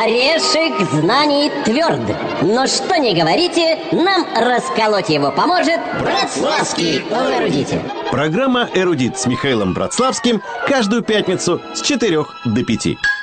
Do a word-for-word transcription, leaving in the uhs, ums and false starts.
Орешек знаний тверд, но что ни говорите, нам расколоть его поможет Братславский эрудит. Программа «Эрудит» с Михаилом Братславским каждую пятницу с четырех до пяти.